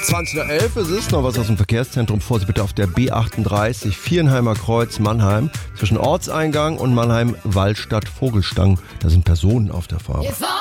20:11 Uhr, es ist noch was aus dem Verkehrszentrum. Vorsicht bitte auf der B38 Vierenheimer Kreuz Mannheim zwischen Ortseingang und Mannheim Wallstadt Vogelstang. Da sind Personen auf der Fahrt.